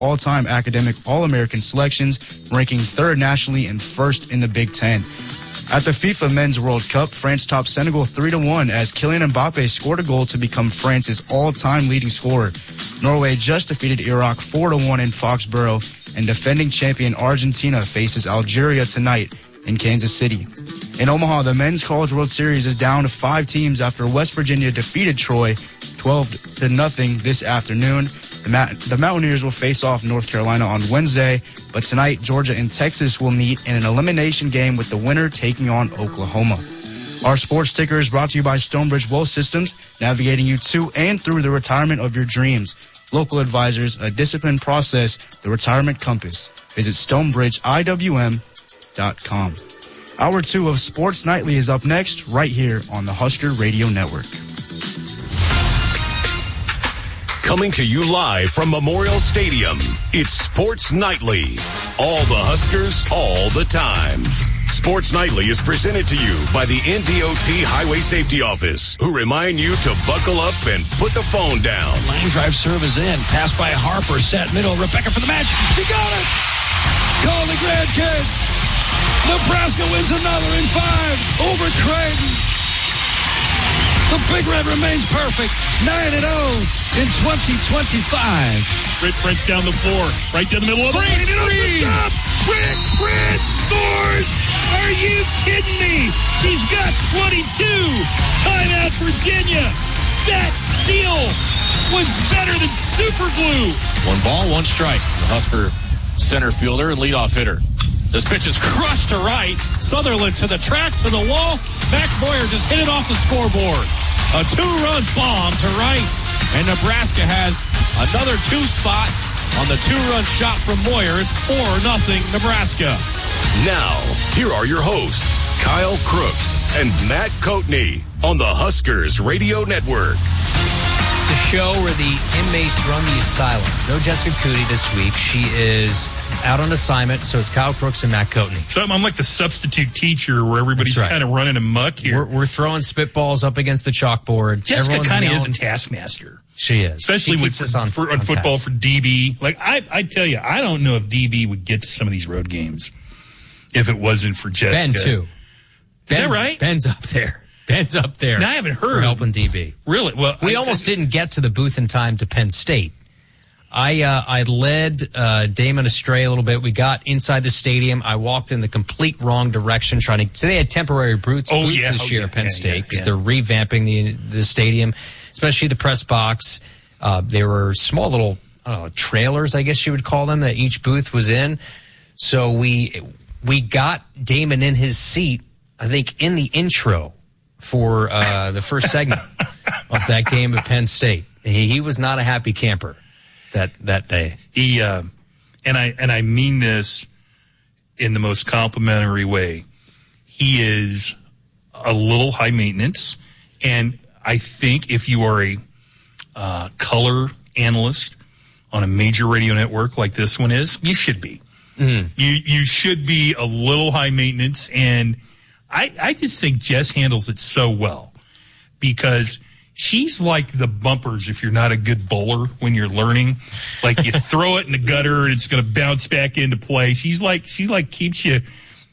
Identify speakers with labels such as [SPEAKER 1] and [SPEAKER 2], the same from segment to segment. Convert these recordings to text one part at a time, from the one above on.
[SPEAKER 1] all-time academic All-American selections, ranking 3rd nationally and 1st in the Big Ten. At the FIFA Men's World Cup, France topped Senegal 3-1 as Kylian Mbappe scored a goal to become France's all-time leading scorer. Norway just defeated Iraq 4-1 in Foxborough, and defending champion Argentina faces Algeria tonight in Kansas City. In Omaha, the Men's College World Series is down to 5 teams after West Virginia defeated Troy 12-0 this afternoon. The Mountaineers will face off North Carolina on Wednesday, but tonight Georgia and Texas will meet in an elimination game with the winner taking on Oklahoma. Our sports ticker is brought to you by Stonebridge Wealth Systems, navigating you to and through the retirement of your dreams. Local advisors, a disciplined process, the Retirement Compass. Visit StoneBridgeIWM.com. Hour 2 of Sports Nightly is up next, right here on the Husker Radio Network.
[SPEAKER 2] Coming to you live from Memorial Stadium, it's Sports Nightly. All the Huskers, all the time. Sports Nightly is presented to you by the NDOT Highway Safety Office, who remind you to buckle up and put the phone down.
[SPEAKER 3] Line drive serve is in. Pass by Harper, set middle. Rebecca for the match. She got it! Call the grandkid. Nebraska wins another in 5 over Creighton. The Big Red remains perfect. 9-0 in 2025.
[SPEAKER 4] Britt Prince down the floor, right down the middle of the lane. Britt Prince scores! Are you kidding me? She's got 22. Timeout, Virginia. That seal was better than super glue.
[SPEAKER 3] 1 ball, 1 strike. The Husker center fielder and leadoff hitter. This pitch is crushed to right. Sutherland to the track, to the wall. Max Boyer just hit it off the scoreboard. A 2-run bomb to right. And Nebraska has another 2 spot on the 2-run shot from Moyer. It's 4-0 Nebraska.
[SPEAKER 2] Now, here are your hosts, Kyle Crooks and Matt Coatney on the Huskers Radio Network.
[SPEAKER 5] The show where the inmates run the asylum. No Jessica Cootie this week. She is out on assignment, so it's Kyle Crooks and Matt Coatney.
[SPEAKER 4] So I'm like the substitute teacher where everybody's kind of running amok here.
[SPEAKER 5] We're throwing spitballs up against the chalkboard.
[SPEAKER 4] Jessica kind of is a taskmaster.
[SPEAKER 5] She is.
[SPEAKER 4] Especially
[SPEAKER 5] she
[SPEAKER 4] with on football for DB. Like, I tell you, I don't know if DB would get to some of these road games if it wasn't for Jessica.
[SPEAKER 5] Ben, too.
[SPEAKER 4] Is that right?
[SPEAKER 5] Ben's up there. Ben's up there.
[SPEAKER 4] And I haven't heard.
[SPEAKER 5] For helping DB.
[SPEAKER 4] Really? Well,
[SPEAKER 5] we almost didn't get to the booth in time to Penn State. I led Damon astray a little bit. We got inside the stadium. I walked in the complete wrong direction trying to... So they had temporary booths this year at Penn State because they're revamping the stadium, especially the press box. There were small little trailers, I guess you would call them, that each booth was in. So we got Damon in his seat, I think, in the intro for the first segment of that game at Penn State. He was not a happy camper that day.
[SPEAKER 4] He and I mean this in the most complimentary way. He is a little high maintenance, and I think if you are a color analyst on a major radio network like this one is, you should be. Mm-hmm. You should be a little high maintenance, and I just think Jess handles it so well because she's like the bumpers if you're not a good bowler when you're learning. Like you throw it in the gutter and it's going to bounce back into play. She's like keeps you.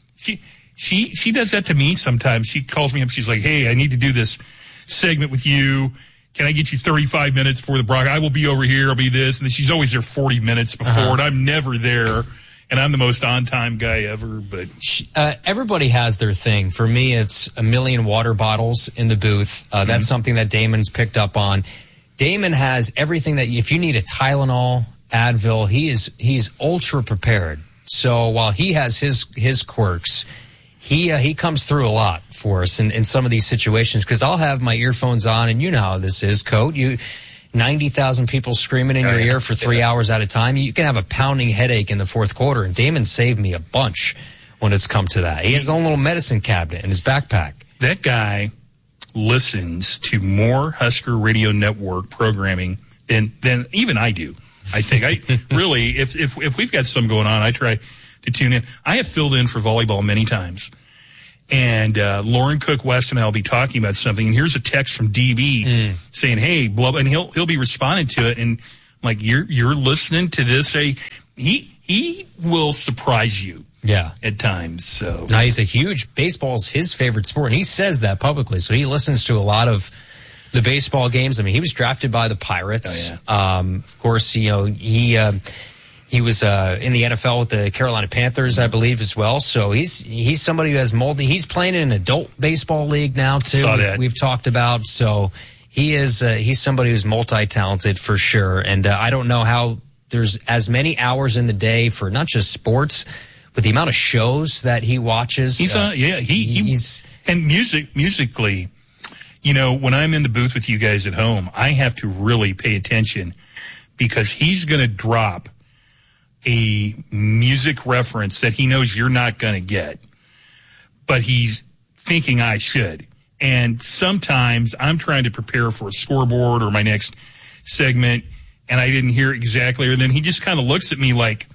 [SPEAKER 4] She does that to me sometimes. She calls me up. She's like, "Hey, I need to do this segment with you. Can I get you 35 minutes before the broadcast? I will be over here. I'll be this." And then she's always there 40 minutes before, and I'm never there. And I'm the most on-time guy ever. But
[SPEAKER 5] everybody has their thing. For me, it's a million water bottles in the booth. That's something that Damon's picked up on. Damon has everything that if you need a Tylenol, Advil, he's ultra prepared. So while he has his quirks, he comes through a lot for us in some of these situations. Because I'll have my earphones on, and you know how this is, Coat. 90,000 people screaming in your ear for 3 hours at a time. You can have a pounding headache in the fourth quarter, and Damon saved me a bunch when it's come to that. He has his own little medicine cabinet in his backpack.
[SPEAKER 4] That guy listens to more Husker Radio Network programming than even I do. I think really, if we've got some going on, I try to tune in. I have filled in for volleyball many times. And Lauren Cook West and I will be talking about something, and here's a text from DB saying, "Hey, blah," and he'll be responding to it. And Like you're listening to this. He will surprise you.
[SPEAKER 5] Yeah.
[SPEAKER 4] At times. So
[SPEAKER 5] now he's a huge baseball's his favorite sport, and he says that publicly. So he listens to a lot of the baseball games. I mean, he was drafted by the Pirates.
[SPEAKER 4] Oh, yeah.
[SPEAKER 5] Of course, he was in the NFL with the Carolina Panthers, I believe, as well. So he's somebody who has he's playing in an adult baseball league now too.
[SPEAKER 4] Saw that.
[SPEAKER 5] We've talked about. So he's somebody who's multi-talented for sure. And I don't know how there's as many hours in the day for not just sports, but the amount of shows that he watches.
[SPEAKER 4] He's and musically, when I'm in the booth with you guys at home, I have to really pay attention because he's going to drop a music reference that he knows you're not going to get, but he's thinking I should. And sometimes I'm trying to prepare for a scoreboard or my next segment, and I didn't hear exactly, or then he just kind of looks at me like,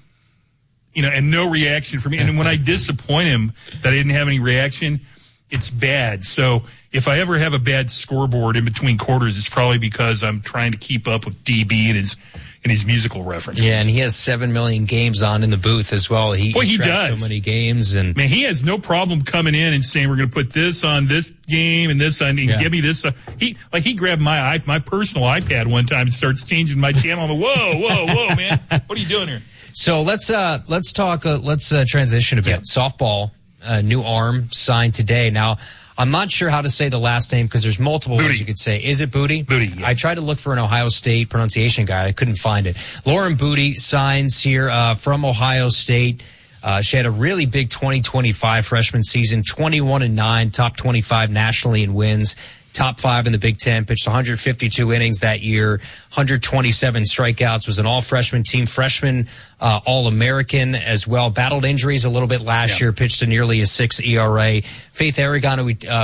[SPEAKER 4] and no reaction from me. And when I disappoint him that I didn't have any reaction, it's bad. So if I ever have a bad scoreboard in between quarters, it's probably because I'm trying to keep up with DB and his musical references.
[SPEAKER 5] Yeah, and he has 7 million games on in the booth as well. He does so many games, and
[SPEAKER 4] man, he has no problem coming in and saying we're going to put this on this game and this on. Give me this. He grabbed my personal iPad one time and starts changing my channel. I'm like, whoa, man, what are you doing here?
[SPEAKER 5] So let's talk. Let's transition a bit.
[SPEAKER 4] Yeah.
[SPEAKER 5] Softball, new arm signed today. Now, I'm not sure how to say the last name because there's multiple ways you could say. Is it Booty?
[SPEAKER 4] Booty. Yeah.
[SPEAKER 5] I tried to look for an Ohio State pronunciation guide. I couldn't find it. Lauren Booty signs here from Ohio State. She had a really big 2025 freshman season, 21-9, top 25 nationally in wins. Top 5 in the Big Ten, pitched 152 innings that year, 127 strikeouts, was an all-freshman team, freshman All-American as well. Battled injuries a little bit last year, pitched to nearly a 6 ERA. Faith Aragon,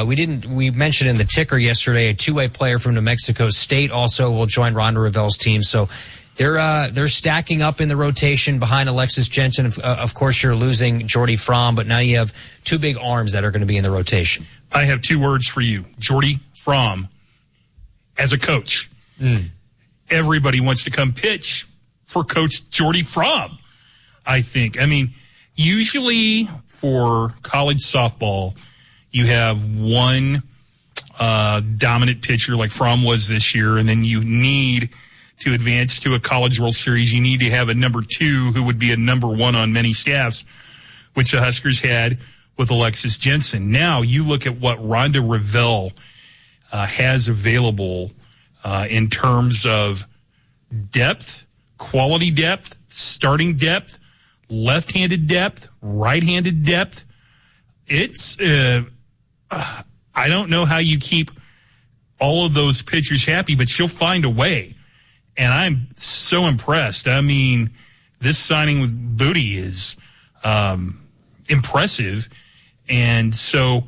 [SPEAKER 5] we mentioned in the ticker yesterday, a two-way player from New Mexico State also will join Rhonda Revell's team. So they're stacking up in the rotation behind Alexis Jensen. Of course, you're losing Jordy Fromm, but now you have two big arms that are going to be in the rotation.
[SPEAKER 4] I have 2 words for you. Jordy Fromm, as a coach. Everybody wants to come pitch for Coach Jordy Fromm, I think. I mean, usually for college softball, you have one dominant pitcher like Fromm was this year, and then you need to advance to a College World Series. You need to have a number 2 who would be a number 1 on many staffs, which the Huskers had with Alexis Jensen. Now you look at what Rhonda Revell has available in terms of depth, quality depth, starting depth, left-handed depth, right-handed depth. It's I don't know how you keep all of those pitchers happy, but she'll find a way. And I'm so impressed. I mean, this signing with Booty is impressive. And so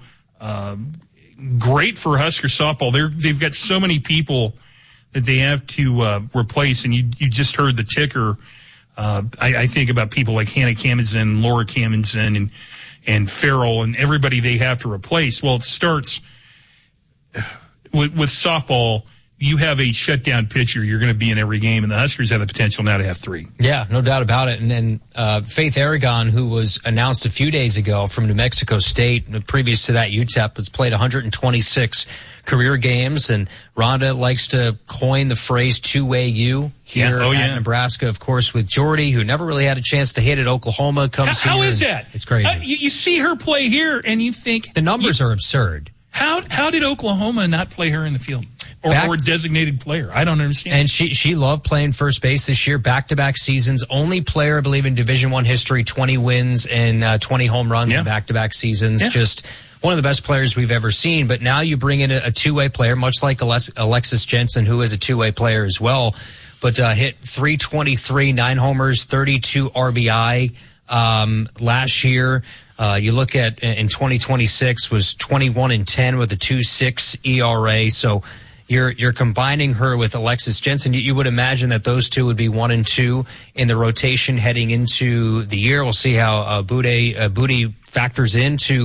[SPEAKER 4] great for Husker softball. They've got so many people that they have to replace. And you just heard the ticker. I think about people like Hannah Camenzon, Laura Camenzon, and Farrell, and everybody they have to replace. Well, it starts with softball. You have a shutdown pitcher, you're going to be in every game, and the Huskers have the potential now to have 3.
[SPEAKER 5] Yeah, no doubt about it. And then Faith Aragon, who was announced a few days ago from New Mexico State, previous to that UTEP, has played 126 career games, and Rhonda likes to coin the phrase two-way U here at Nebraska, of course, with Jordy, who never really had a chance to hit at Oklahoma.
[SPEAKER 4] How is that?
[SPEAKER 5] It's crazy.
[SPEAKER 4] You see her play here, and you think...
[SPEAKER 5] The numbers are absurd.
[SPEAKER 4] How did Oklahoma not play her in the field? Or a designated player. I don't understand.
[SPEAKER 5] And she loved playing first base this year, back-to-back seasons. Only player, I believe, in Division I history, 20 wins and 20 home runs in back-to-back seasons. Yeah. Just one of the best players we've ever seen. But now you bring in a two-way player, much like Alexis Jensen, who is a two-way player as well. But hit .323, 9 homers, 32 RBI last year. You look at in 2026 was 21-10 with a 2.6 ERA. So you're combining her with Alexis Jensen. You would imagine that those two would be 1 and 2 in the rotation heading into the year. We'll see how Booty factors into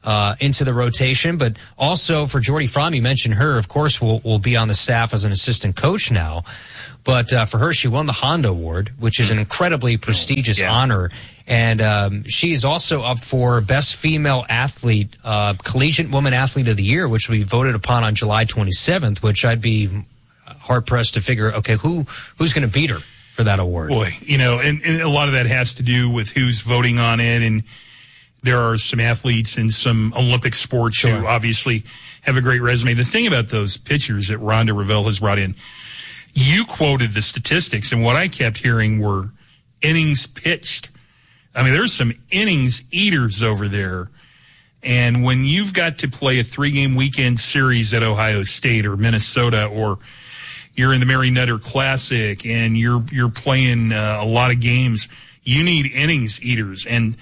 [SPEAKER 5] into the rotation. But also for Jordy Fromm, you mentioned her, of course, will be on the staff as an assistant coach now. But for her, she won the Honda Award, which is an incredibly prestigious honor. And she is also up for Best Female Athlete, Collegiate Woman Athlete of the Year, which will be voted upon on July 27th, which I'd be hard-pressed to figure, okay, who's going to beat her for that award?
[SPEAKER 4] Boy, and a lot of that has to do with who's voting on it. And there are some athletes in some Olympic sports who obviously have a great resume. The thing about those pitchers that Rhonda Revelle has brought in, you quoted the statistics, and what I kept hearing were innings pitched. I mean, there's some innings eaters over there. And when you've got to play a 3-game weekend series at Ohio State or Minnesota, or you're in the Mary Nutter Classic and you're playing a lot of games, you need innings eaters. And,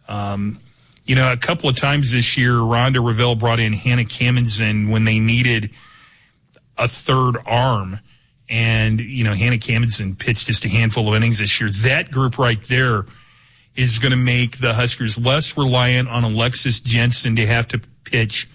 [SPEAKER 4] a couple of times this year, Rhonda Revelle brought in Hannah Cammonson when they needed a third arm. And, Hannah Cammonson pitched just a handful of innings this year. That group right there is going to make the Huskers less reliant on Alexis Jensen to have to pitch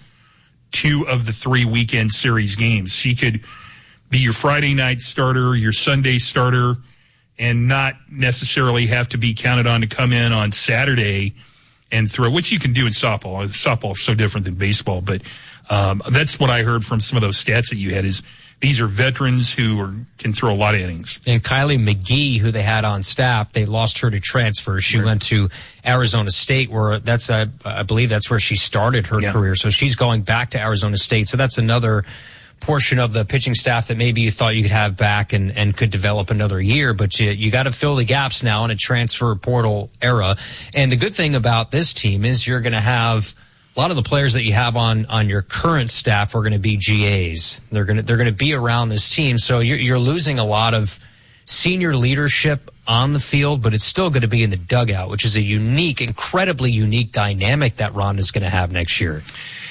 [SPEAKER 4] 2 of the 3 weekend series games. She could be your Friday night starter, your Sunday starter, and not necessarily have to be counted on to come in on Saturday and throw, which you can do in softball. Softball is so different than baseball, but that's what I heard from some of those stats that you had is these are veterans who can throw a lot of innings. And
[SPEAKER 5] Kylie McGee, who they had on staff, they lost her to transfer. She went to Arizona State, where I believe that's where she started her career. So she's going back to Arizona State. So that's another portion of the pitching staff that maybe you thought you could have back and could develop another year. But you got to fill the gaps now in a transfer portal era. And the good thing about this team is you're going to have a lot of the players that you have on your current staff are going to be GAs. They're going to be around this team. So you're losing a lot of senior leadership on the field, but it's still going to be in the dugout, which is a incredibly unique dynamic that Rhonda's going to have next year.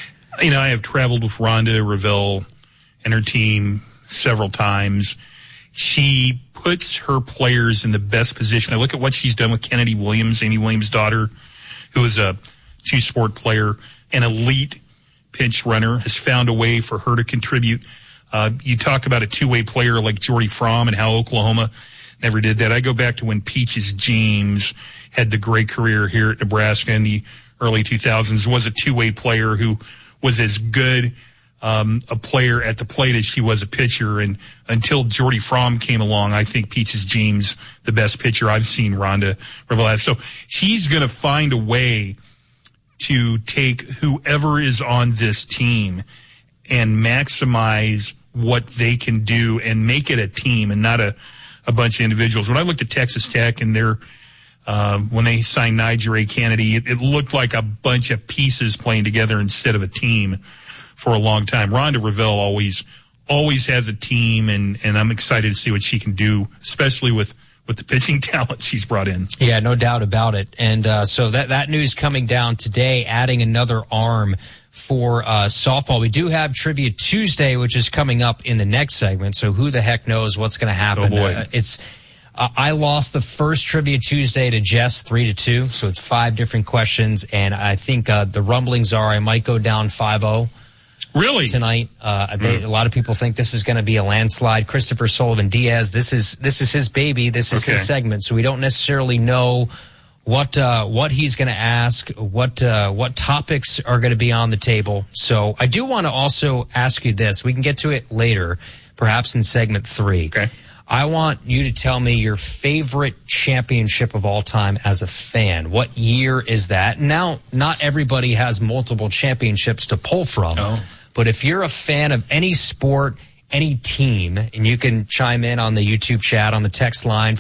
[SPEAKER 4] I have traveled with Rhonda Revelle and her team several times. She puts her players in the best position. I look at what she's done with Kennedy Williams, Amy Williams' daughter, who is a 2-sport player, an elite pinch runner, has found a way for her to contribute. You talk about a 2-way player like Jordy Fromm and how Oklahoma never did that. I go back to when Peaches James had the great career here at Nebraska in the early 2000s, was a 2-way player who was as good a player at the plate as she was a pitcher. And until Jordy Fromm came along, I think Peaches James, the best pitcher I've seen Rhonda Revelle have. So she's going to find a way to take whoever is on this team and maximize what they can do and make it a team and not a bunch of individuals. When I looked at Texas Tech and when they signed Niger A. Kennedy, it looked like a bunch of pieces playing together instead of a team for a long time. Rhonda Revelle always has a team, and I'm excited to see what she can do, especially with the pitching talent she's brought in.
[SPEAKER 5] Yeah, no doubt about it. And so that news coming down today, adding another arm for softball. We do have Trivia Tuesday, which is coming up in the next segment, so who the heck knows what's going to happen.
[SPEAKER 4] Oh, boy.
[SPEAKER 5] I lost the first Trivia Tuesday to Jess 3-2, so it's 5 different questions, and I think the rumblings are I might go down 5-0.
[SPEAKER 4] Really?
[SPEAKER 5] Tonight. A lot of people think this is going to be a landslide. Christopher Sullivan Diaz, this is his baby. This is his segment. So we don't necessarily know what he's going to ask, what topics are going to be on the table. So I do want to also ask you this. We can get to it later, perhaps in segment 3.
[SPEAKER 4] Okay.
[SPEAKER 5] I want you to tell me your favorite championship of all time as a fan. What year is that? Now, not everybody has multiple championships to pull from.
[SPEAKER 4] Oh.
[SPEAKER 5] But if you're a fan of any sport, any team, and you can chime in on the YouTube chat, on the text line,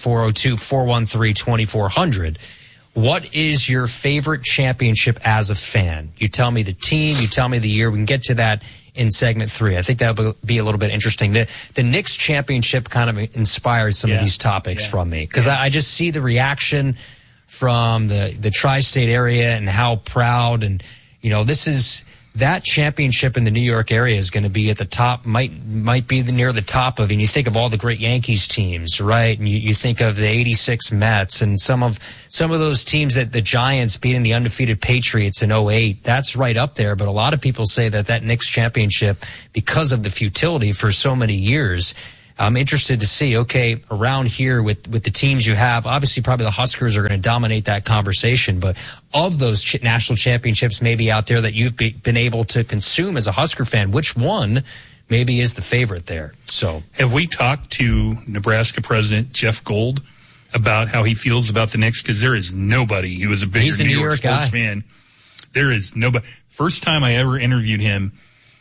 [SPEAKER 5] 402-413-2400, what is your favorite championship as a fan? You tell me the team, you tell me the year. We can get to that in segment 3. I think that'll be a little bit interesting. The Knicks championship kind of inspired some of these topics from me, because I just see the reaction from the tri-state area and how proud, and this is that championship in the New York area is going to be at the top, might be near the top of, and you think of all the great Yankees teams, right? And you think of the 86 Mets and some of those teams that the Giants beating the undefeated Patriots in 2008. That's right up there, but a lot of people say that Knicks championship, because of the futility for so many years, I'm interested to see, okay, around here with the teams you have, obviously probably the Huskers are going to dominate that conversation, but of those national championships maybe out there that you've been able to consume as a Husker fan, which one maybe is the favorite there? So,
[SPEAKER 4] have we talked to Nebraska President Jeff Gold about how he feels about the Knicks? Because there is nobody who is a bigger New York sports fan. There is nobody. First time I ever interviewed him,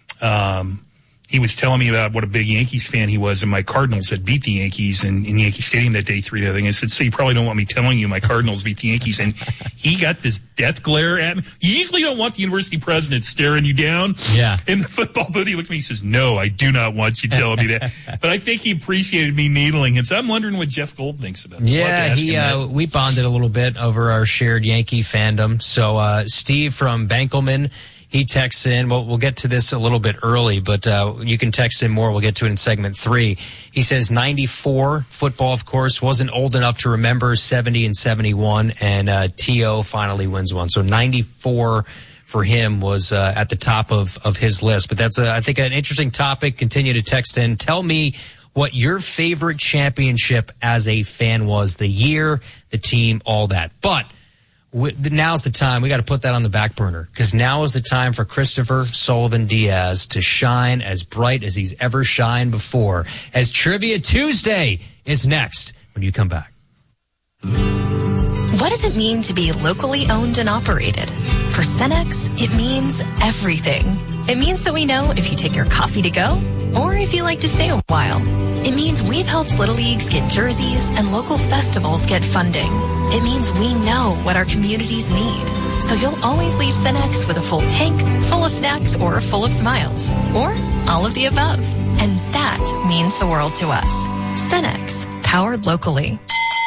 [SPEAKER 4] he was telling me about what a big Yankees fan he was, and my Cardinals had beat the Yankees in Yankee Stadium that day 3-0. I said, so you probably don't want me telling you my Cardinals beat the Yankees. And he got this death glare at me. You usually don't want the university president staring you down in the football booth. He looked at me and says, no, I do not want you telling me that. But I think he appreciated me needling him. So I'm wondering what Jeff Gold thinks about it.
[SPEAKER 5] Yeah, we bonded a little bit over our shared Yankee fandom. So Steve from Bankelman, he texts in. Well, we'll get to this a little bit early, but you can text in more. We'll get to it in segment 3. He says 94 football, of course, wasn't old enough to remember 70 and 71, and T.O. finally wins one. So 94 for him was at the top of his list. But that's, I think, an interesting topic. Continue to text in. Tell me what your favorite championship as a fan was, the year, the team, all that. But now's the time. We got to put that on the back burner, because now is the time for Christopher Sullivan Diaz to shine as bright as he's ever shined before, as Trivia Tuesday is next when you come back.
[SPEAKER 6] What does it mean to be locally owned and operated? For Cenex, it means everything. It means that we know if you take your coffee to go or if you like to stay a while. It means we've helped Little Leagues get jerseys and local festivals get funding. It means we know what our communities need. So you'll always leave Cenex with a full tank, full of snacks, or full of smiles. Or all of the above. And that means the world to us. Cenex, powered locally.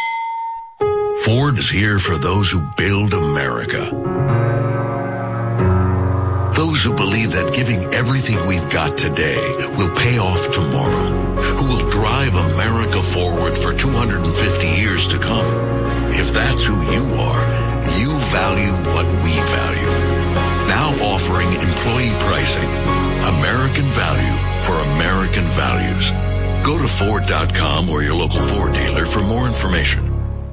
[SPEAKER 7] Ford is here for those who build America. Those who believe that giving everything we've got today will pay off tomorrow. Who will drive America forward for 250 years to come. If that's who you are, you value what we value. Now offering employee pricing. American value for American values. Go to Ford.com or your local Ford dealer for more information.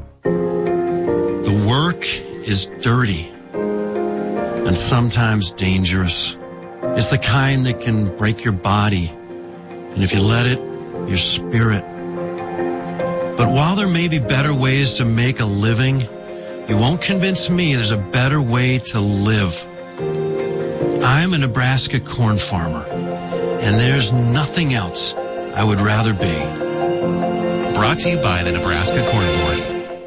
[SPEAKER 8] The work is dirty and sometimes dangerous. It's the kind that can break your body, and if you let it, your spirit. But while there may be better ways to make a living, you won't convince me there's a better way to live. I'm a Nebraska corn farmer, and there's nothing else I would rather be.
[SPEAKER 9] Brought to you by the Nebraska Corn Board.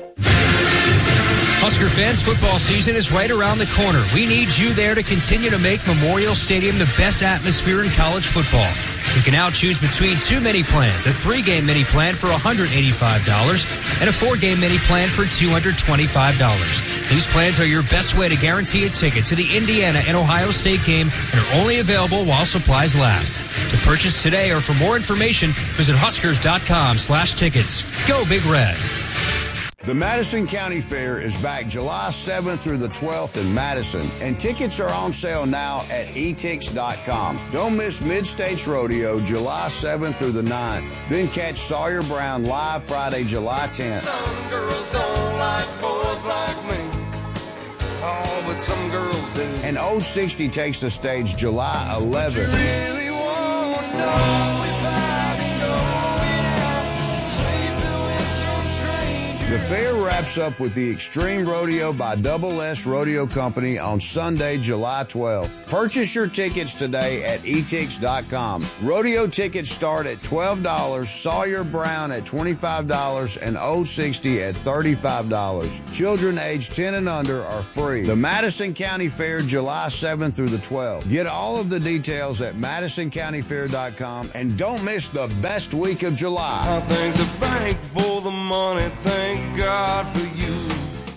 [SPEAKER 5] Husker fans, football season is right around the corner. We need you there to continue to make Memorial Stadium the best atmosphere in college football. You can now choose between 2 mini plans, a 3-game mini plan for $185 and a 4-game mini plan for $225. These plans are your best way to guarantee a ticket to the Indiana and Ohio State game and are only available while supplies last. To purchase today or for more information, visit Huskers.com/tickets. Go Big Red.
[SPEAKER 10] The Madison County Fair is back July 7th through the 12th in Madison, and tickets are on sale now at etix.com. Don't miss Mid-States Rodeo July 7th through the 9th. Then catch Sawyer Brown live Friday, July 10th.
[SPEAKER 11] Some girls don't like boys like me. Oh, but some girls do.
[SPEAKER 10] And Old 60 takes the stage July 11th.
[SPEAKER 11] You really want to know if I've been going out, sleeping with some stranger.
[SPEAKER 10] The fair wraps up with the Extreme Rodeo by Double S Rodeo Company on Sunday, July 12th. Purchase your tickets today at etix.com. Rodeo tickets start at $12, Sawyer Brown at $25, and Old 60 at $35. Children aged 10 and under are free. The Madison County Fair, July 7th through the 12th. Get all of the details at MadisonCountyFair.com, and don't miss the best week of July.
[SPEAKER 11] I thank the bank for the money, thank God for you.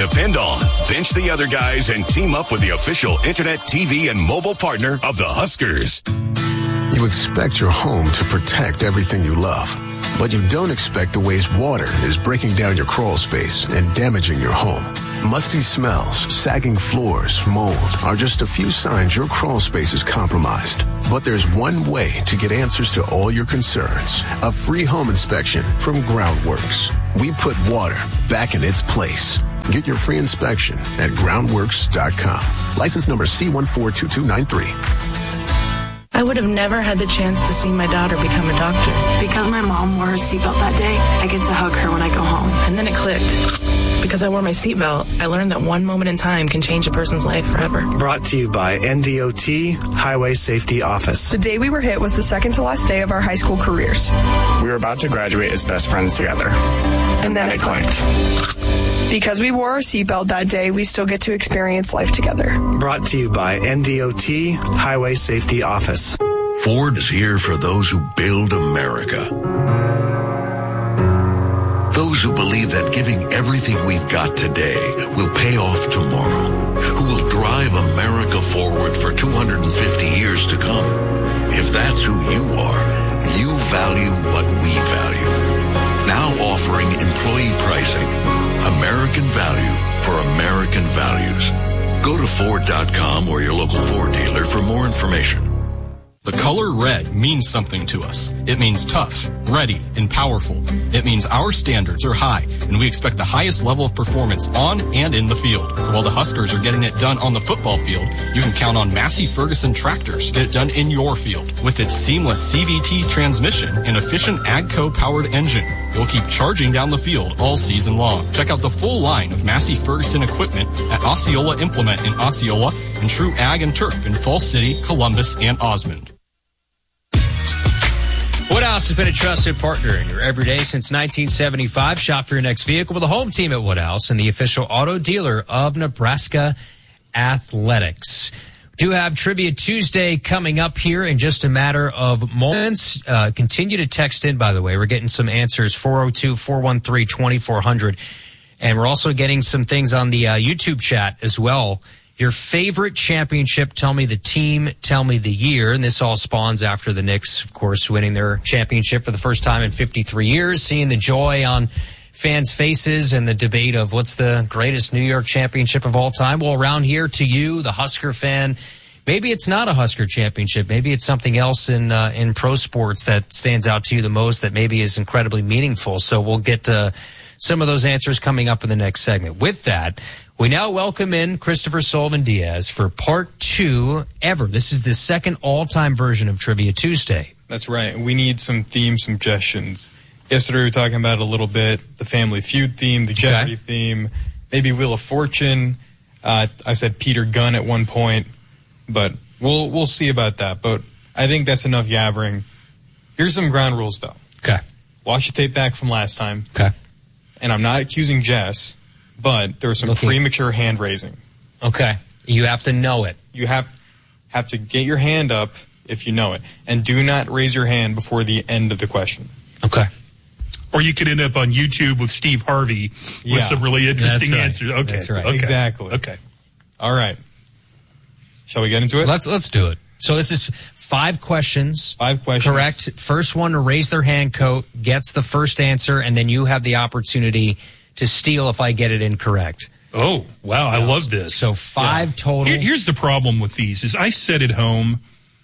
[SPEAKER 2] depend on. Bench the other guys and team up with the official internet, TV, and mobile partner of the Huskers.
[SPEAKER 12] You expect your home to protect everything you love, but you don't expect the ways water is breaking down your crawl space and damaging your home. Musty smells, sagging floors, mold are just a few signs your crawl space is compromised. But there's one way to get answers to all your concerns. A free home inspection from Groundworks. We put water back in its place. Get your free inspection at groundworks.com. License number C142293.
[SPEAKER 13] I would have never had the chance to see my daughter become a doctor.
[SPEAKER 14] Because my mom wore her seatbelt that day, I get to hug her when I go home.
[SPEAKER 13] And then it clicked. Because I wore my seatbelt, I learned that one moment in time can change a person's life forever.
[SPEAKER 15] Brought to you by NDOT Highway Safety Office.
[SPEAKER 16] The day we were hit was the second to last day of our high school careers.
[SPEAKER 15] We were about to graduate as best friends together.
[SPEAKER 16] And then it clicked. Because we wore our seatbelt that day, we still get to experience life together.
[SPEAKER 15] Brought to you by NDOT Highway Safety Office.
[SPEAKER 7] Ford is here for those who build America. Those who believe that giving everything we've got today will pay off tomorrow. Who will drive America forward for 250 years to come. If that's who you are, you value what we value. Now offering employee pricing. American value for American values. Go to Ford.com or your local Ford dealer for more information.
[SPEAKER 17] The color red means something to us. It means tough, ready, and powerful. It means our standards are high, and we expect the highest level of performance on and in the field. So while the Huskers are getting it done on the football field, you can count on Massey Ferguson tractors to get it done in your field. With its seamless CVT transmission and efficient AGCO-powered engine, you'll keep charging down the field all season long. Check out the full line of Massey Ferguson equipment at Osceola Implement in Osceola and True Ag and Turf in Falls City, Columbus, and Osmond.
[SPEAKER 5] Woodhouse has been a trusted partner in your everyday since 1975. Shop for your next vehicle with the home team at Woodhouse and the official auto dealer of Nebraska Athletics. We do have Trivia Tuesday coming up here in just a matter of moments. Continue to text in, by the way. We're getting some answers, 402-413-2400. And we're also getting some things on the YouTube chat as well. Your favorite championship, tell me the team, tell me the year. And this all spawns after the Knicks, of course, winning their championship for the first time in 53 years, seeing the joy on fans' faces and the debate of what's the greatest New York championship of all time. Well, around here to you, the Husker fan, maybe it's not a Husker championship. Maybe it's something else in pro sports that stands out to you the most that maybe is incredibly meaningful. So we'll get to some of those answers coming up in the next segment. With that, we now welcome in Christopher Sullivan Diaz for part 2 ever. This is the second all-time version of Trivia Tuesday.
[SPEAKER 18] That's right. We need some theme suggestions. Yesterday we were talking about a little bit the Family Feud theme, the Jeopardy theme, maybe Wheel of Fortune. I said Peter Gunn at one point, but we'll see about that. But I think that's enough yabbering. Here's some ground rules, though.
[SPEAKER 5] Okay.
[SPEAKER 18] Watch the tape back from last time.
[SPEAKER 5] Okay.
[SPEAKER 18] And I'm not accusing Jess, but there was some premature hand raising.
[SPEAKER 5] Okay. You have to know it.
[SPEAKER 18] You have to get your hand up if you know it. And do not raise your hand before the end of the question.
[SPEAKER 5] Okay.
[SPEAKER 4] Or you could end up on YouTube with Steve Harvey with some really interesting answers. Okay.
[SPEAKER 5] That's right.
[SPEAKER 4] Okay.
[SPEAKER 18] Exactly.
[SPEAKER 4] Okay.
[SPEAKER 18] All right. Shall we get into it?
[SPEAKER 5] Let's do it. So this is 5 questions.
[SPEAKER 18] 5 questions.
[SPEAKER 5] Correct. First one to raise their hand gets the first answer, and then you have the opportunity to steal if I get it incorrect.
[SPEAKER 4] Oh, wow. I love this.
[SPEAKER 5] So 5 total.
[SPEAKER 4] Here's the problem with these is I sit at home,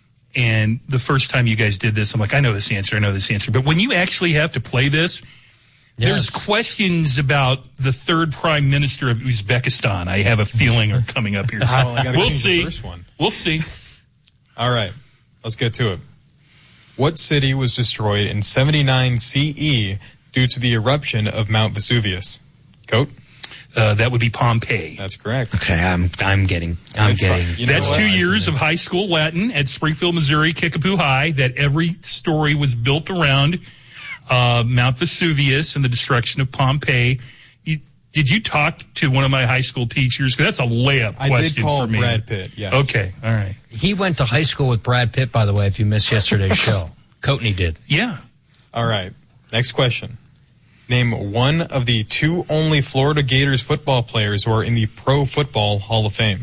[SPEAKER 4] and the first time you guys did this, I'm like, I know this answer. But when you actually have to play this, there's questions about the 3rd prime minister of Uzbekistan. I have a feeling are coming up here. So we'll see.
[SPEAKER 18] The first one.
[SPEAKER 4] We'll see.
[SPEAKER 18] All right. Let's get to it. What city was destroyed in 79 CE due to the eruption of Mount Vesuvius? Coat?
[SPEAKER 4] That would be Pompeii.
[SPEAKER 18] That's correct.
[SPEAKER 5] Okay, I'm getting.
[SPEAKER 4] That's 2 years of high school Latin at Springfield, Missouri, Kickapoo High. That every story was built around Mount Vesuvius and the destruction of Pompeii. Did you talk to one of my high school teachers? Because that's a layup question for me.
[SPEAKER 18] I did call Brad Pitt, yes.
[SPEAKER 4] Okay, all right.
[SPEAKER 5] He went to high school with Brad Pitt, by the way, if you missed yesterday's show. Coatney did.
[SPEAKER 4] Yeah.
[SPEAKER 18] All right. Next question. Name one of the 2 only Florida Gators football players who are in the Pro Football Hall of Fame.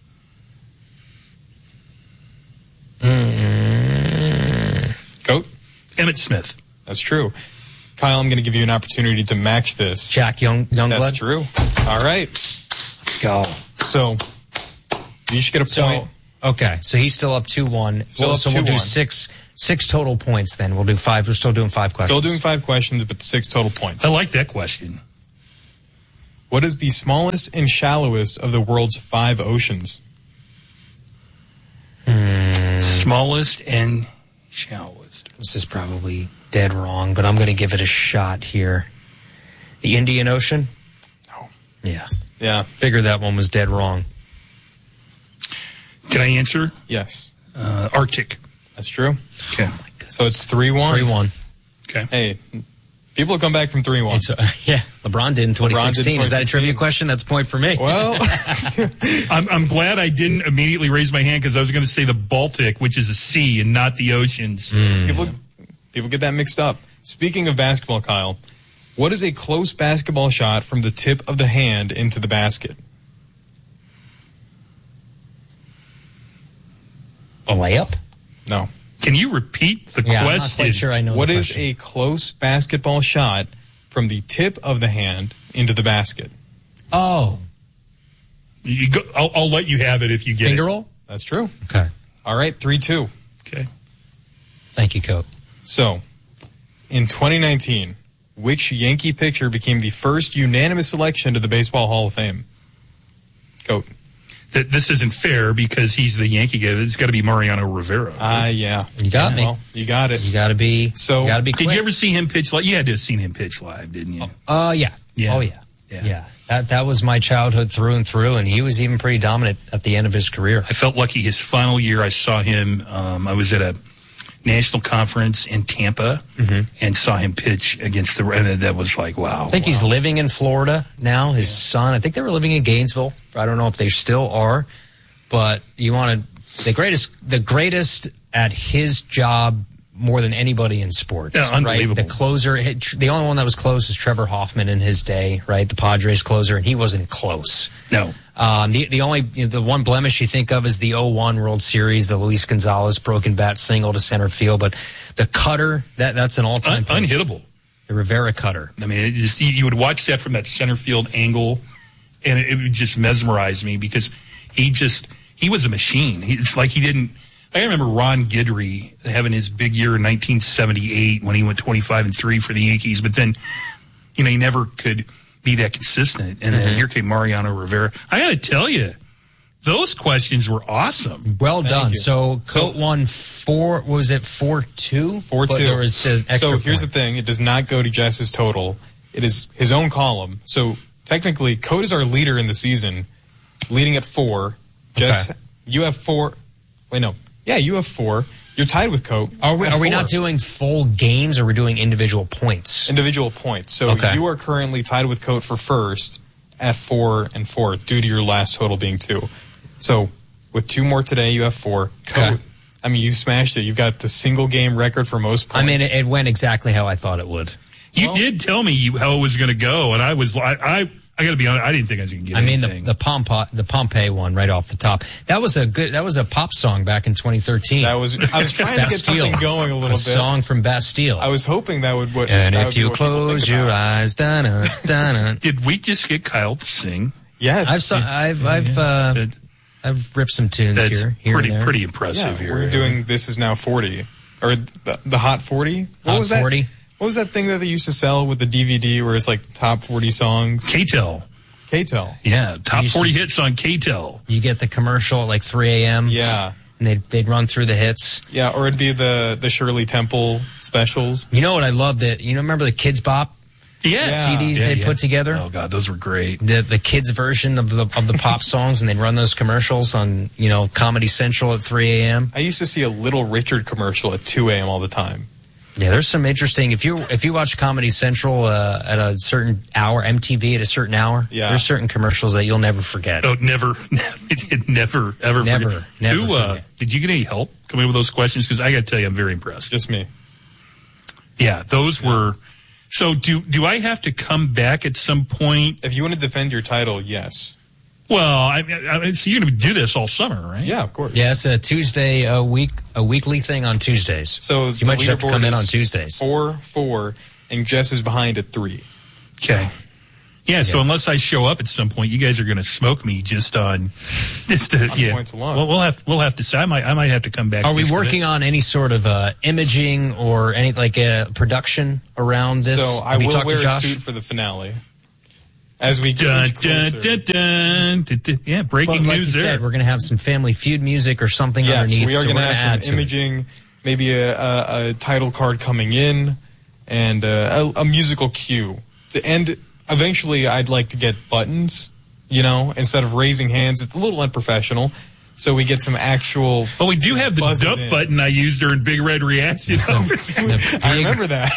[SPEAKER 18] Goat?
[SPEAKER 4] Emmitt Smith.
[SPEAKER 18] That's true. Kyle, I'm going to give you an opportunity to match this.
[SPEAKER 5] Jack Youngblood.
[SPEAKER 18] That's true. All right.
[SPEAKER 5] Go.
[SPEAKER 18] So, you should get a point.
[SPEAKER 5] Okay, so he's still up 2-1.
[SPEAKER 18] Still up
[SPEAKER 5] so we'll do
[SPEAKER 18] 2-1.
[SPEAKER 5] six total points then. We'll do 5. We're still doing 5 questions.
[SPEAKER 18] Still doing 5 questions, but 6 total points.
[SPEAKER 4] I like that question.
[SPEAKER 18] What is the smallest and shallowest of the world's 5 oceans?
[SPEAKER 4] Smallest and shallowest.
[SPEAKER 5] This is probably dead wrong, but I'm going to give it a shot here. The Indian Ocean?
[SPEAKER 18] No.
[SPEAKER 5] Yeah.
[SPEAKER 18] Yeah.
[SPEAKER 5] Figure that one was dead wrong.
[SPEAKER 4] Can I answer?
[SPEAKER 18] Yes.
[SPEAKER 4] Arctic.
[SPEAKER 18] That's true.
[SPEAKER 4] Okay.
[SPEAKER 18] So it's 3-1.
[SPEAKER 5] 3-1.
[SPEAKER 18] Okay. Hey, people have come back from 3-1.
[SPEAKER 5] Yeah, LeBron did in 2016. Is that a trivia question? That's a point for me.
[SPEAKER 18] Well,
[SPEAKER 4] I'm glad I didn't immediately raise my hand because I was going to say the Baltic, which is a sea and not the oceans.
[SPEAKER 18] People get that mixed up. Speaking of basketball, Kyle, what is a close basketball shot from the tip of the hand into the basket?
[SPEAKER 5] A layup?
[SPEAKER 18] No.
[SPEAKER 4] Can you repeat the question?
[SPEAKER 5] I'm not quite sure I know
[SPEAKER 18] What
[SPEAKER 5] the
[SPEAKER 18] is
[SPEAKER 5] question.
[SPEAKER 18] a close basketball shot from the tip of the hand into the basket?
[SPEAKER 5] Oh.
[SPEAKER 4] You go, I'll let you have it if you get
[SPEAKER 5] Finger
[SPEAKER 4] it.
[SPEAKER 5] roll?
[SPEAKER 18] That's true.
[SPEAKER 5] Okay.
[SPEAKER 18] All right, 3-2.
[SPEAKER 4] Okay.
[SPEAKER 5] Thank you, Coach.
[SPEAKER 18] So, in 2019, which Yankee pitcher became the first unanimous selection to the Baseball Hall of Fame? Goat.
[SPEAKER 4] This isn't fair because he's the Yankee guy. It's got to be Mariano Rivera.
[SPEAKER 18] Yeah.
[SPEAKER 5] You got me.
[SPEAKER 18] Well, you got it.
[SPEAKER 5] You got to be.
[SPEAKER 18] So,
[SPEAKER 5] you got to be.
[SPEAKER 4] Did
[SPEAKER 5] quick.
[SPEAKER 4] you ever see him pitch live? You had to have seen him pitch live, didn't you?
[SPEAKER 5] Yeah.
[SPEAKER 4] Yeah.
[SPEAKER 5] Oh yeah. That was my childhood through and through, and he was even pretty dominant at the end of his career.
[SPEAKER 4] I felt lucky. His final year, I saw him. I was at a national conference in Tampa and saw him pitch against the. And that was like, wow.
[SPEAKER 5] I think he's living in Florida now. His son, I think they were living in Gainesville. I don't know if they still are, but you want to the greatest at his job more than anybody in sports.
[SPEAKER 4] Yeah, unbelievable.
[SPEAKER 5] Right? The closer, the only one that was close was Trevor Hoffman in his day, right? The Padres closer, and he wasn't close.
[SPEAKER 4] No.
[SPEAKER 5] The one blemish you think of is the 0-1 World Series, the Luis Gonzalez broken bat single to center field, but the cutter, that's an all-time
[SPEAKER 4] unhittable.
[SPEAKER 5] The Rivera cutter.
[SPEAKER 4] I mean, you would watch that from that center field angle, and it would just mesmerize me because he was a machine. It's like he didn't. I remember Ron Guidry having his big year in 1978 when he went 25-3 for the Yankees, but then, he never could be that consistent. And then here came Mariano Rivera. I got to tell you, those questions were awesome.
[SPEAKER 5] Well done.
[SPEAKER 18] you.
[SPEAKER 5] So Coat won 4. Was it 4-2?
[SPEAKER 18] 4-2.
[SPEAKER 5] There was the extra
[SPEAKER 18] so here's
[SPEAKER 5] point.
[SPEAKER 18] the thing: it does not go to Jess's total. It is his own column. So technically, Coat is our leader in the season, leading at 4. Jess, you have 4. Wait, no. Yeah, you have 4. You're tied with Coat.
[SPEAKER 5] Are we
[SPEAKER 18] at 4.
[SPEAKER 5] not doing full games, or we're doing individual points?
[SPEAKER 18] Individual points. So you are currently tied with Coat for first at 4-4 due to your last total being 2. So with 2 more today, you have 4. Coat, I mean, you smashed it. You've got the single game record for most points.
[SPEAKER 5] I mean, it went exactly how I thought it would.
[SPEAKER 4] You did tell me how it was going to go, and I was I got to be honest, I didn't think I was going to get anything.
[SPEAKER 5] the Pompeii one right off the top. That was a pop song back in 2013.
[SPEAKER 18] I was trying to get something going a little bit.
[SPEAKER 5] A song from Bastille.
[SPEAKER 18] I was hoping that would.
[SPEAKER 5] And if you close your eyes, dun-dun.
[SPEAKER 4] Did we just get Kyle to sing?
[SPEAKER 18] Yes.
[SPEAKER 5] I've ripped some tunes
[SPEAKER 4] That's
[SPEAKER 5] here and there.
[SPEAKER 4] pretty impressive here.
[SPEAKER 18] We're doing This Is Now 40. Or the Hot 40. What
[SPEAKER 5] Hot
[SPEAKER 18] was that?
[SPEAKER 5] 40.
[SPEAKER 18] What was that thing that they used to sell with the DVD where it's like top 40 songs?
[SPEAKER 4] KTEL. Yeah, top 40 hits on KTEL.
[SPEAKER 5] You get the commercial at like 3 a.m.
[SPEAKER 18] Yeah.
[SPEAKER 5] And they'd run through the hits.
[SPEAKER 18] Yeah, or it'd be the Shirley Temple specials.
[SPEAKER 5] You know what I love? Remember the Kids Bop?
[SPEAKER 4] Yes.
[SPEAKER 5] CDs they'd put together?
[SPEAKER 4] Oh, God, those were great.
[SPEAKER 5] The kids' version of the pop songs, and they'd run those commercials on, Comedy Central at 3 a.m.
[SPEAKER 18] I used to see a Little Richard commercial at 2 a.m. all the time.
[SPEAKER 5] Yeah, there's some interesting. If you watch Comedy Central at a certain hour, MTV at a certain hour, there's certain commercials that you'll never forget.
[SPEAKER 4] Oh, never ever forget.
[SPEAKER 5] Forget.
[SPEAKER 4] Did you get any help coming up with those questions? Because I got to tell you, I'm very impressed.
[SPEAKER 18] Just me.
[SPEAKER 4] Yeah, those were. So do I have to come back at some point?
[SPEAKER 18] If you want to defend your title, yes.
[SPEAKER 4] Well, so you're going to do this all summer, right?
[SPEAKER 18] Yeah, of course.
[SPEAKER 5] Yeah, it's a Tuesday, a weekly thing on Tuesdays.
[SPEAKER 18] So
[SPEAKER 5] you might just have to come in on Tuesdays.
[SPEAKER 18] 4-4, and Jess is behind at 3.
[SPEAKER 4] Okay. Yeah, so unless I show up at some point, you guys are going to smoke me just on
[SPEAKER 18] points alone.
[SPEAKER 4] Well, we'll have to say I might have to come back.
[SPEAKER 5] Are we working on any sort of imaging or any production around this?
[SPEAKER 18] So I will wear a suit for the finale. As we get
[SPEAKER 4] yeah, breaking
[SPEAKER 5] like
[SPEAKER 4] news
[SPEAKER 5] you
[SPEAKER 4] there.
[SPEAKER 5] Said, we're going to have some Family Feud music or something underneath.
[SPEAKER 18] So we are going to have some
[SPEAKER 5] it.
[SPEAKER 18] imaging, maybe a title card coming in, and a musical cue. To end, eventually I'd like to get buttons, instead of raising hands. It's a little unprofessional. So we get some actual.
[SPEAKER 4] Well, we do have the dump button I used during Big Red Reaction.
[SPEAKER 18] I remember that.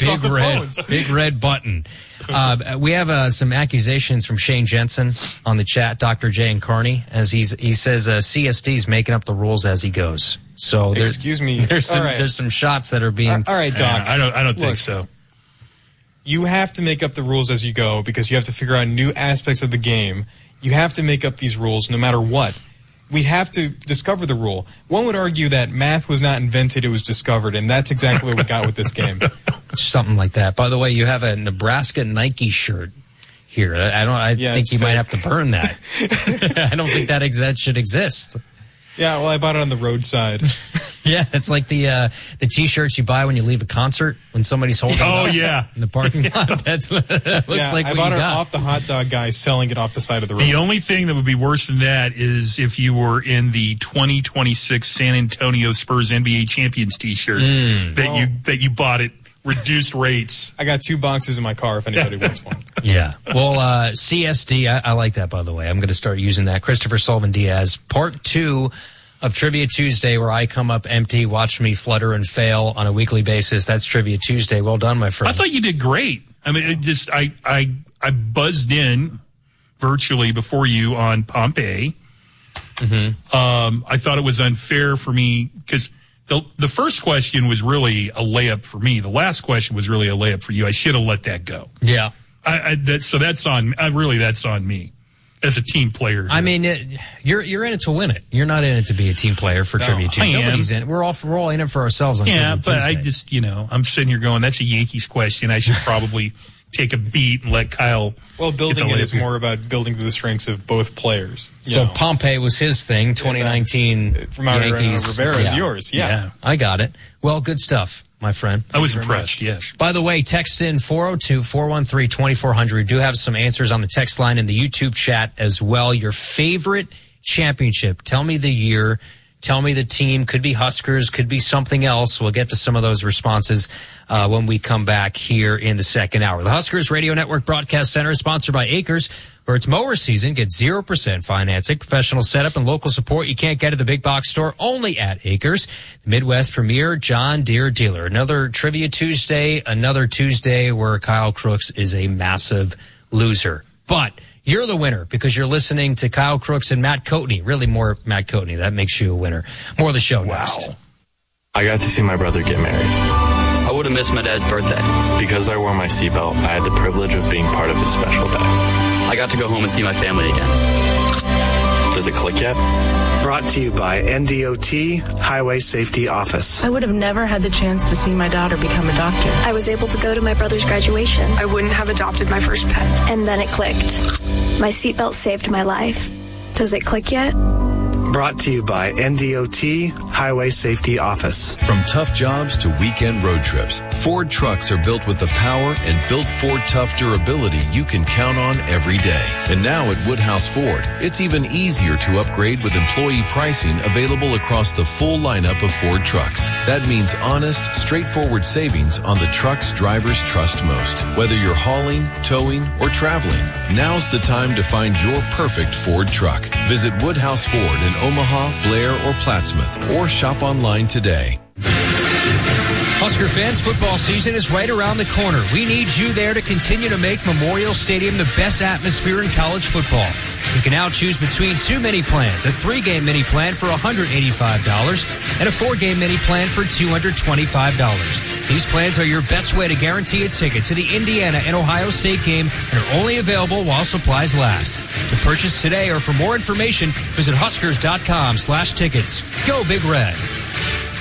[SPEAKER 5] Big red button. We have some accusations from Shane Jensen on the chat, Dr. J and Carney, as he says CSD's making up the rules as he goes. So
[SPEAKER 18] excuse me.
[SPEAKER 5] There's some shots that are being.
[SPEAKER 18] All right, Doc.
[SPEAKER 4] I don't think so.
[SPEAKER 18] You have to make up the rules as you go because you have to figure out new aspects of the game. You have to make up these rules no matter what. We have to discover the rule. One would argue that math was not invented, it was discovered, and that's exactly what we got with this game.
[SPEAKER 5] Something like that. By the way, you have a Nebraska Nike shirt here. I think you might have to burn that. I don't think that should exist.
[SPEAKER 18] Yeah, well, I bought it on the roadside.
[SPEAKER 5] Yeah, it's like the T-shirts you buy when you leave a concert when somebody's holding it up in the parking lot. That's what it looks like.
[SPEAKER 18] I bought it off the hot dog guy selling it off the side of the road.
[SPEAKER 4] The only thing that would be worse than that is if you were in the 2026 San Antonio Spurs NBA Champions T-shirt that you bought at reduced rates.
[SPEAKER 18] I got 2 boxes in my car if anybody wants one.
[SPEAKER 5] Yeah. Well, CSD, I like that, by the way. I'm going to start using that. Christopher Sullivan Diaz, part 2 of Trivia Tuesday, where I come up empty, watch me flutter and fail on a weekly basis. That's Trivia Tuesday. Well done, my friend.
[SPEAKER 4] I thought you did great. I mean, I buzzed in virtually before you on Pompeii. Mm-hmm. I thought it was unfair for me because the first question was really a layup for me. The last question was really a layup for you. I should have let that go.
[SPEAKER 5] Yeah.
[SPEAKER 4] So that's on. That's on me. As a team player,
[SPEAKER 5] I mean, you're in it to win it. You're not in it to be a team player for Trivia Tuesday. Nobody's in it. We're all in it for ourselves. On
[SPEAKER 4] Trivia
[SPEAKER 5] Tuesday.
[SPEAKER 4] I just I'm sitting here going, that's a Yankees question. I should probably take a beat and let Kyle.
[SPEAKER 18] Well, building it is more about building to the strengths of both players.
[SPEAKER 5] So Pompeii was his thing. 2019
[SPEAKER 18] from
[SPEAKER 5] Yankees.
[SPEAKER 18] Rivera is yours. Yeah,
[SPEAKER 5] I got it. Well, good stuff, my friend.
[SPEAKER 4] I was impressed, yes.
[SPEAKER 5] By the way, text in 402-413-2400. We do have some answers on the text line and the YouTube chat as well. Your favorite championship. Tell me the year. Tell me the team. Could be Huskers. Could be something else. We'll get to some of those responses when we come back here in the second hour. The Huskers Radio Network Broadcast Center is sponsored by Acres. For its mower season, get 0% financing, professional setup, and local support you can't get at the big box store, only at Acres, the Midwest premier John Deere dealer. Another Trivia Tuesday, another Tuesday where Kyle Crooks is a massive loser. But you're the winner because you're listening to Kyle Crooks and Matt Coatney. Really more Matt Coatney. That makes you a winner. More of the show next.
[SPEAKER 19] I got to see my brother get married.
[SPEAKER 20] I would have missed my dad's birthday.
[SPEAKER 19] Because I wore my seatbelt, I had the privilege of being part of his special day.
[SPEAKER 20] I got to go home and see my family again.
[SPEAKER 19] Does it click yet?
[SPEAKER 15] Brought to you by NDOT Highway Safety Office.
[SPEAKER 13] I would have never had the chance to see my daughter become a doctor.
[SPEAKER 21] I was able to go to my brother's graduation.
[SPEAKER 16] I wouldn't have adopted my first pet.
[SPEAKER 21] And then it clicked. My seatbelt saved my life. Does it click yet?
[SPEAKER 15] Brought to you by NDOT Highway Safety Office.
[SPEAKER 22] From tough jobs to weekend road trips, Ford trucks are built with the power and built Ford tough durability you can count on every day. And now at Woodhouse Ford, it's even easier to upgrade with employee pricing available across the full lineup of Ford trucks. That means honest, straightforward savings on the trucks drivers trust most. Whether you're hauling, towing, or traveling, now's the time to find your perfect Ford truck. Visit Woodhouse Ford in Omaha, Blair, or Plattsmouth, or shop online today.
[SPEAKER 5] Husker fans, football season is right around the corner. We need you there to continue to make Memorial Stadium the best atmosphere in college football. You can now choose between 2 mini plans, a 3-game mini plan for $185 and a 4-game mini plan for $225. These plans are your best way to guarantee a ticket to the Indiana and Ohio State game and are only available while supplies last. To purchase today or for more information, visit Huskers.com/tickets. Go Big Red.